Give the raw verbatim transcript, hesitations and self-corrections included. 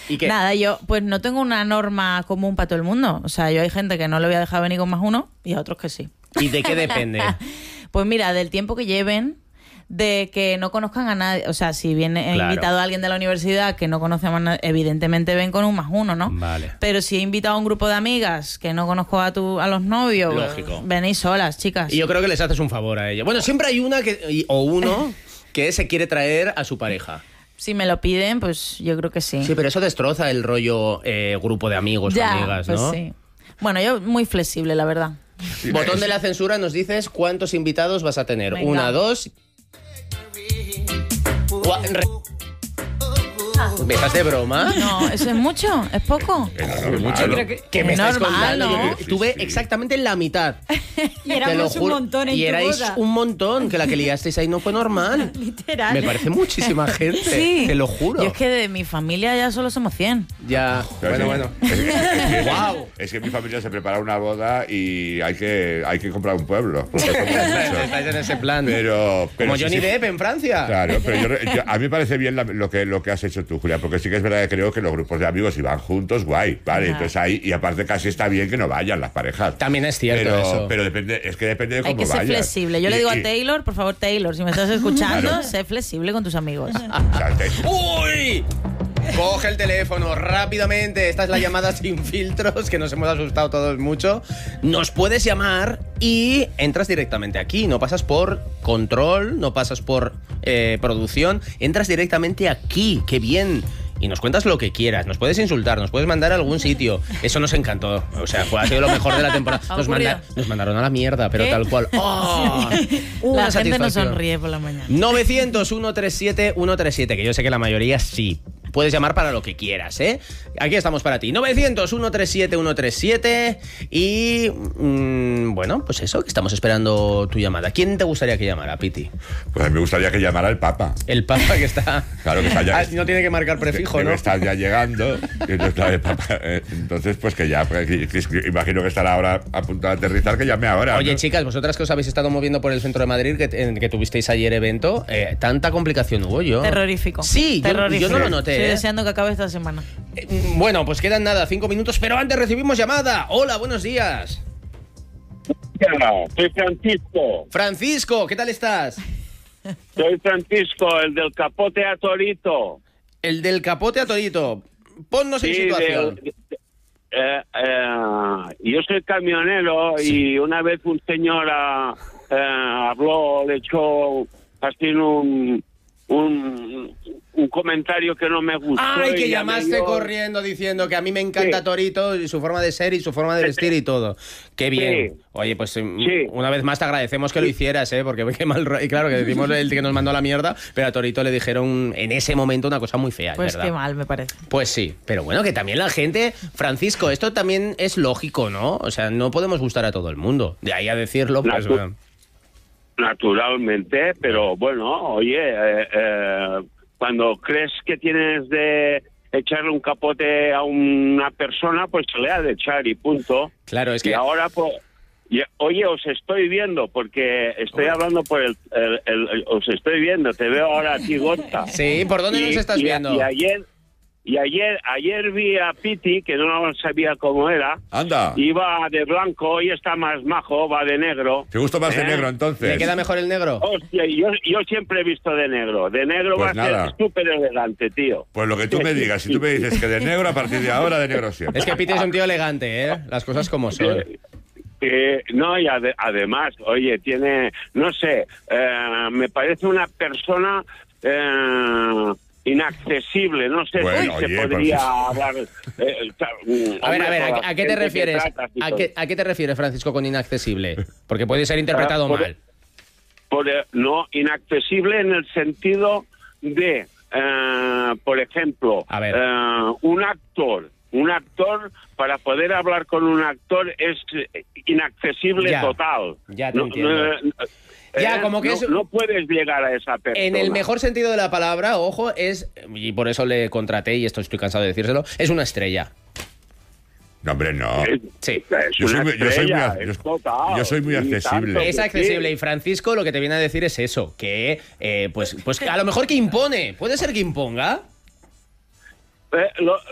¿Y qué? Nada, yo pues no tengo una norma común para todo el mundo. O sea, yo hay gente que no le voy a dejar venir con más uno y a otros que sí. ¿Y de qué depende? Pues mira, del tiempo que lleven, de que no conozcan a nadie. O sea, si viene he Claro. invitado a alguien de la universidad que no conoce a más nadie, evidentemente ven con un más uno, ¿no? Vale. Pero si he invitado a un grupo de amigas que no conozco a tu, a los novios, Lógico. venís solas, chicas. Y yo creo que les haces un favor a ella. Bueno, siempre hay una que, y- o uno que se quiere traer a su pareja. Si me lo piden, pues yo creo que sí. Sí, pero eso destroza el rollo eh, grupo de amigos ya, o amigas, ¿no? pues sí. Bueno, yo muy flexible, la verdad. Botón de la censura, nos dices cuántos invitados vas a tener. Venga. Una, dos... Gua- re- ¿Me estás de broma? No, ¿eso es mucho? ¿Es poco? Mucho, creo que- que me es estáis normal, contando. ¿no? Yo estuve exactamente en la mitad. Y Te lo éramos un juro. montón en Y tu erais boda. un montón, que la que liasteis ahí no fue normal. Literal. Me parece muchísima gente, Sí. te lo juro. Yo es que de mi familia ya solo somos cien. Ya, bueno, bueno. Es que, es que- Guau. es que mi familia se prepara una boda y hay que, hay que comprar un pueblo. Porque somos muchos. Estáis en ese plan. Pero, pero Como sí, Johnny sí. Depp en Francia. Claro, pero yo, yo- a mí me parece bien la- lo, que, lo que has hecho tú, Julia, porque sí que es verdad que creo que los grupos de amigos, si van juntos, guay, ¿vale? Ajá. Entonces ahí, y aparte casi está bien que no vayan las parejas. También es cierto pero, eso. Pero depende, es que depende de cómo Hay que ser vayan. flexible. Yo le Y- digo a y- Taylor, por favor, Taylor, si me estás escuchando, Claro. sé flexible con tus amigos. o sea, te- ¡Uy! Coge el teléfono rápidamente. Esta es la llamada sin filtros, que nos hemos asustado todos mucho. Nos puedes llamar y entras directamente aquí. No pasas por control, no pasas por eh, producción. Entras directamente aquí. ¡Qué bien! Y nos cuentas lo que quieras. Nos puedes insultar, nos puedes mandar a algún sitio. Eso nos encantó. O sea, fue, ha sido lo mejor de la temporada. Ha Nos, ocurrido. manda- nos mandaron a la mierda, pero ¿Qué? tal cual. ¡Oh! Una La gente no satisfacción. sonríe por la mañana. novecientos, ciento treinta y siete, ciento treinta y siete, que yo sé que la mayoría sí. Puedes llamar para lo que quieras, ¿eh? Aquí estamos para ti. novecientos, ciento treinta y siete, ciento treinta y siete. Y... mm, bueno, pues eso, que estamos esperando tu llamada. ¿Quién te gustaría que llamara, Piti? Pues a mí me gustaría que llamara el Papa. El Papa que está... Claro que está ya. Ah, no tiene que marcar prefijo, Debe ¿no? estar ya llegando. Y entonces, claro, el Papa, eh, entonces, pues que ya, pues, que- que- que imagino que estará ahora a punto de aterrizar, que llame ahora. Oye, ¿no? chicas, vosotras que os habéis estado moviendo por el centro de Madrid, que, en- que tuvisteis ayer evento, eh, tanta complicación hubo yo. Terrorífico. Sí, yo, Terrorífico. yo no lo noté. Estoy ¿eh? deseando que acabe esta semana. Eh, Bueno, pues quedan nada, cinco minutos, pero antes recibimos llamada. Hola, buenos días. Soy Francisco, Francisco, ¿qué tal estás? soy Francisco, el del capote a Torito. El del capote a Torito. Ponnos en Sí, situación. de- de- eh, eh, yo soy camionero y una vez un señor ah, eh, habló, le echó así un, un, un comentario que no me gustó. Ay, y que ya me llamaste dio- corriendo diciendo que a mí me encanta Sí. Torito y su forma de ser y su forma de vestir y todo. Qué bien. Sí. Oye, pues em, Sí. una vez más te agradecemos que lo hicieras, ¿eh? Porque qué mal ro- y claro, que decimos el que nos mandó a la mierda, pero a Torito le dijeron en ese momento una cosa muy fea, es Pues verdad. qué mal, me parece. Pues sí, pero bueno, que también la gente, Francisco, esto también es lógico, ¿no? O sea, no podemos gustar a todo el mundo. De ahí a decirlo, pues... Natu- bueno. Naturalmente, pero bueno, oye, eh, eh, cuando crees que tienes de echarle un capote a una persona, pues se le ha de echar y punto. Claro, es Y que... ahora, pues, y- oye, os estoy viendo, porque estoy hablando por el, el- el- el- os estoy viendo, te veo ahora a ti, Gorka. Sí, ¿por dónde Y- nos estás y- viendo? Y ayer, y ayer, ayer vi a Piti, que no sabía cómo era, Anda. iba de blanco, hoy está más majo, va de negro. ¿Te gusta más de ¿Eh? negro ¿Le entonces? queda mejor el negro? Hostia, yo, yo siempre he visto de negro. De negro Pues va a nada. ser súper elegante, tío. Pues lo que tú me digas, si tú me dices que de negro, a partir de ahora de negro siempre. Es que Piti es un tío elegante, ¿eh? Las cosas como son. Eh, eh, no, y ade- además, oye, tiene, no sé, eh, me parece una persona eh, inaccesible. No sé Bueno, si oye, se pues- podría hablar. eh, ta- A ver, a ver, hombre, ¿a, a qué te gente que refieres? tratas y ¿A todo. qué, ¿A qué te refieres, Francisco, con inaccesible? Porque puede ser interpretado Ah, por- mal. Por, eh, no, inaccesible en el sentido de, eh, por ejemplo, A ver. eh, un actor. Un actor, para poder hablar con un actor, es eh, inaccesible Ya, total. ya te No, entiendo. eh, Ya, eh, como que no, es- no puedes llegar a esa persona. En el mejor sentido de la palabra, ojo, es, y por eso le contraté, y esto estoy cansado de decírselo, es una estrella. No, hombre, no. Es, Sí. es Yo soy una muy- yo soy muy estrella, ac- es yo- total. yo soy muy Y accesible. tanto que Es accesible, y Francisco lo que te viene a decir es eso, que eh, pues, pues a lo mejor que impone, puede ser que imponga. Eh, lo-